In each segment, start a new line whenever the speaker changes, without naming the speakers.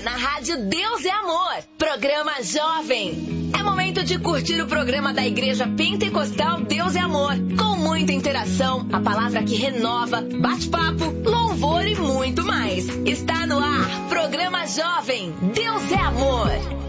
na rádio Deus é Amor, programa jovem. É momento de curtir o programa da Igreja Pentecostal Deus é Amor, com muita interação, a palavra que renova, bate-papo, louvor e muito mais. Está no ar, programa jovem, Deus é Amor.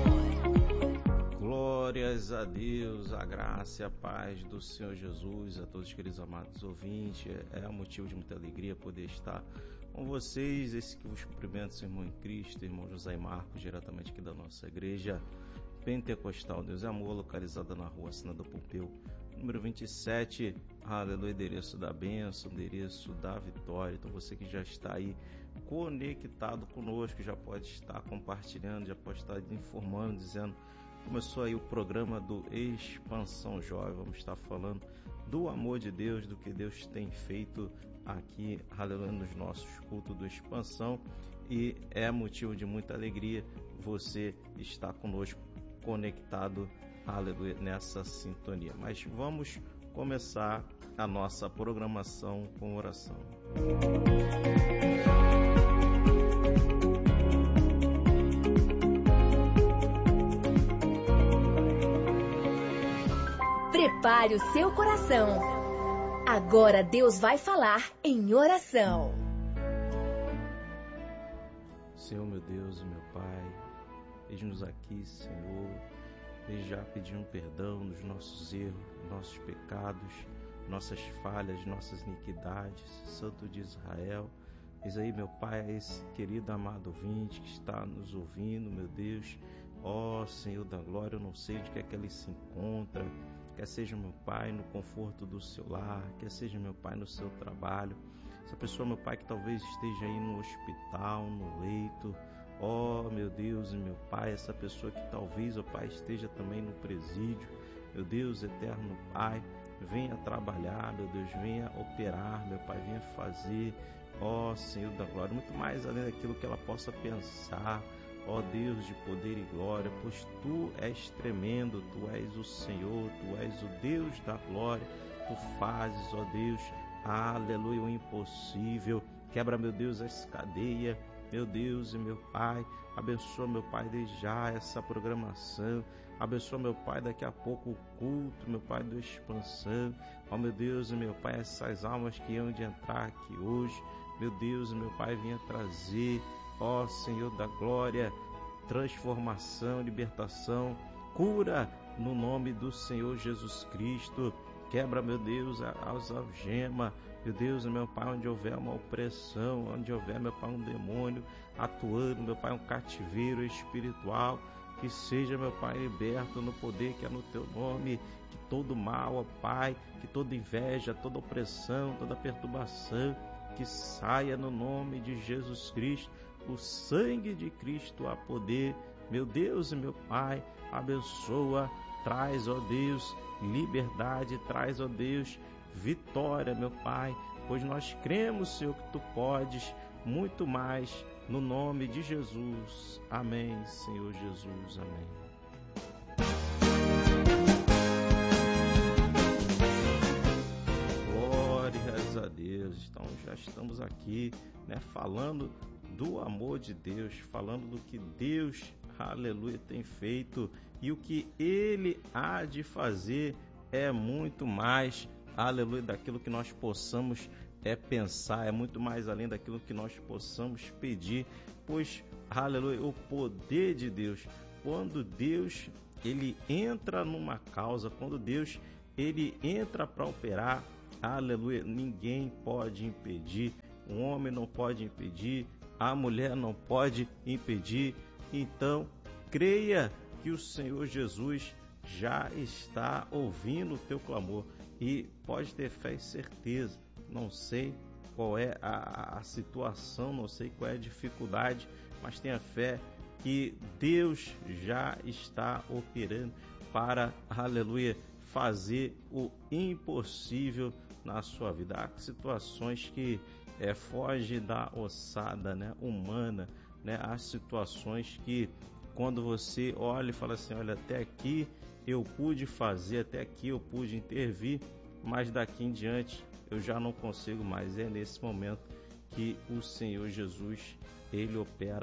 Glórias a Deus, a graça e a paz do Senhor Jesus, a todos os queridos amados ouvintes. É um motivo de muita alegria poder estar com vocês. Esse que vos cumprimento, seu irmão em Cristo, irmão José Marcos, diretamente aqui da nossa igreja Pentecostal Deus é Amor, localizada na rua Senador Pompeu, número 27, aleluia, endereço da bênção, endereço da vitória. Então você que já está aí conectado conosco, já pode estar compartilhando, já pode estar informando, dizendo, começou aí o programa do Expansão Jovem. Vamos estar falando do amor de Deus, do que Deus tem feito aqui, aleluia, nos nossos cultos do Expansão, e é motivo de muita alegria você estar conosco conectado, aleluia, nessa sintonia. Mas vamos começar a nossa programação com oração.
Prepare o seu coração. Agora Deus vai falar em oração.
Senhor, meu Deus e meu Pai, eis-nos aqui, Senhor, desde já pedindo perdão dos nossos erros, nossos pecados, nossas falhas, nossas iniquidades. Santo de Israel, eis aí, meu Pai, esse querido amado ouvinte que está nos ouvindo, meu Deus. Ó Senhor da glória, eu não sei de que é que ele se encontra, quer seja, meu Pai, no conforto do seu lar, quer seja, meu Pai, no seu trabalho. Essa pessoa, meu Pai, que talvez esteja aí no hospital, no leito. Ó, meu Deus e meu Pai, essa pessoa que talvez, ó Pai, esteja também no presídio. Meu Deus, eterno Pai, venha trabalhar, meu Deus, venha operar, meu Pai, venha fazer, ó Senhor da glória, muito mais além daquilo que ela possa pensar. Ó Deus de poder e glória, pois Tu és tremendo, Tu és o Senhor, Tu és o Deus da glória. Tu fazes, ó Deus, aleluia, o impossível. Quebra, meu Deus, essa cadeia, meu Deus e meu Pai. Abençoa, meu Pai, desde já essa programação. Abençoa, meu Pai, daqui a pouco o culto, meu Pai, do Expansão. Ó, meu Deus e meu Pai, essas almas que iam de entrar aqui hoje, meu Deus e meu Pai, venha trazer, ó Senhor da glória, transformação, libertação, cura no nome do Senhor Jesus Cristo. Quebra, meu Deus, as algemas, meu Deus, meu Pai, onde houver uma opressão, onde houver, meu Pai, um demônio atuando, meu Pai, um cativeiro espiritual, que seja, meu Pai, liberto no poder que é no Teu nome, que todo mal, ó Pai, que toda inveja, toda opressão, toda perturbação, que saia no nome de Jesus Cristo. O sangue de Cristo há poder, meu Deus e meu Pai, abençoa, traz, ó Deus, liberdade, traz, ó Deus, vitória, meu Pai, pois nós cremos, Senhor, que Tu podes muito mais, no nome de Jesus. Amém, Senhor Jesus, amém. Glórias a Deus. Então já estamos aqui, né, falando do amor de Deus, falando do que Deus, aleluia, tem feito, e o que Ele há de fazer é muito mais, aleluia, daquilo que nós possamos pensar, é muito mais além daquilo que nós possamos pedir, pois, aleluia, o poder de Deus, quando Deus, Ele entra numa causa, quando Deus, Ele entra para operar, aleluia, ninguém pode impedir, o homem não pode impedir, a mulher não pode impedir. Então, creia que o Senhor Jesus já está ouvindo o teu clamor e pode ter fé e certeza. Não sei qual é a situação, não sei qual é a dificuldade, mas tenha fé que Deus já está operando para, aleluia, fazer o impossível na sua vida. Há situações que foge da ossada, né, humana, né? Há situações que quando você olha e fala assim, olha, até aqui eu pude fazer, até aqui eu pude intervir, mas daqui em diante eu já não consigo mais. É nesse momento que o Senhor Jesus, Ele opera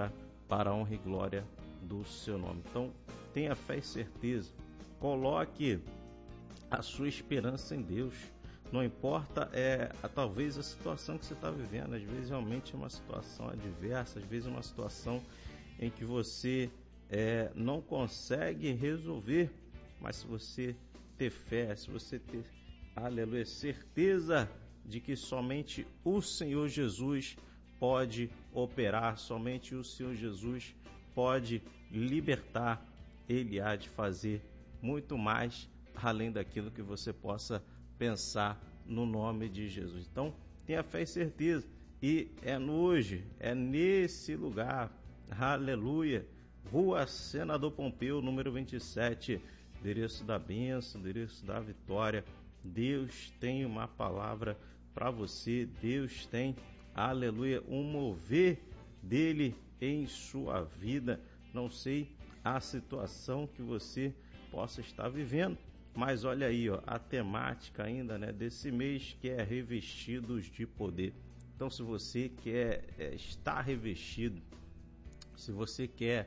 para a honra e glória do seu nome. Então, tenha fé e certeza. Coloque a sua esperança em Deus. Não importa talvez a situação que você está vivendo. Às vezes realmente é uma situação adversa, às vezes é uma situação em que você não consegue resolver. Mas se você ter fé, se você ter, aleluia, certeza de que somente o Senhor Jesus pode operar, somente o Senhor Jesus pode libertar, Ele há de fazer muito mais além daquilo que você possa pensar no nome de Jesus. Então, tenha fé e certeza. E hoje, nesse lugar, aleluia, Rua Senador Pompeu, número 27, endereço da bênção, endereço da vitória. Deus tem uma palavra para você, Deus tem, aleluia, um mover dele em sua vida. Não sei a situação que você possa estar vivendo, mas olha aí, a temática ainda, desse mês, que é revestidos de poder. Então, se você quer estar revestido, se você quer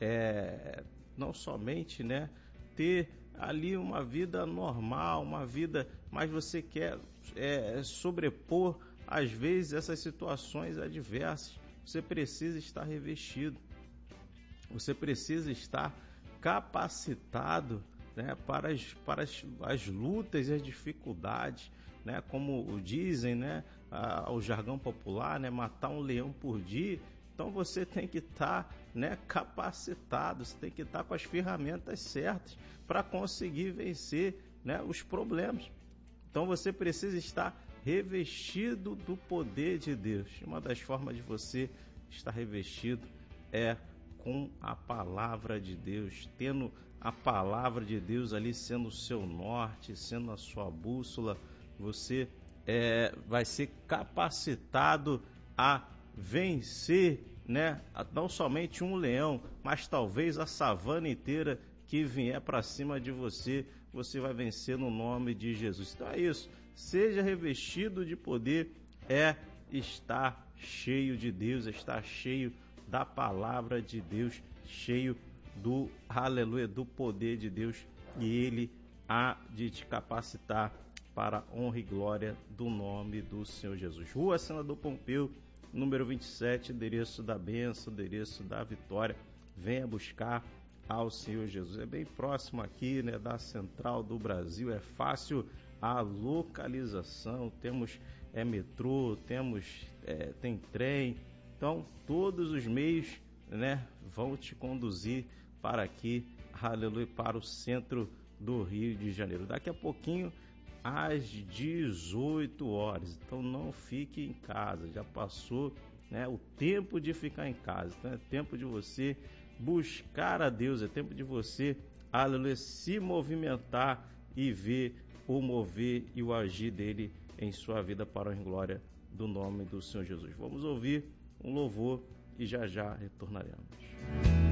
não somente ter ali uma vida normal, uma vida, mas você quer sobrepor às vezes essas situações adversas, você precisa estar revestido, você precisa estar capacitado para as lutas e as dificuldades, como dizem, o jargão popular, matar um leão por dia. Então você tem que estar capacitado, você tem que estar com as ferramentas certas para conseguir vencer os problemas. Então você precisa estar revestido do poder de Deus. Uma das formas de você estar revestido é com a palavra de Deus, tendo a palavra de Deus ali sendo o seu norte, sendo a sua bússola. Você vai ser capacitado a vencer, não somente um leão, mas talvez a savana inteira que vier para cima de você, você vai vencer no nome de Jesus. Então é isso, seja revestido de poder, estar cheio de Deus, estar cheio da palavra de Deus, cheio do, aleluia, do poder de Deus, e Ele há de te capacitar para a honra e glória do nome do Senhor Jesus. Rua Senador Pompeu, número 27, endereço da bênção, endereço da vitória. Venha buscar ao Senhor Jesus. É bem próximo aqui, da central do Brasil, é fácil a localização, temos metrô, tem trem. Então, todos os meios, vão te conduzir para aqui, aleluia, para o centro do Rio de Janeiro. Daqui a pouquinho, às 18 horas. Então, não fique em casa. Já passou, o tempo de ficar em casa. Então, é tempo de você buscar a Deus. É tempo de você, aleluia, se movimentar e ver o mover e o agir dele em sua vida para a glória do nome do Senhor Jesus. Vamos ouvir um louvor e já retornaremos.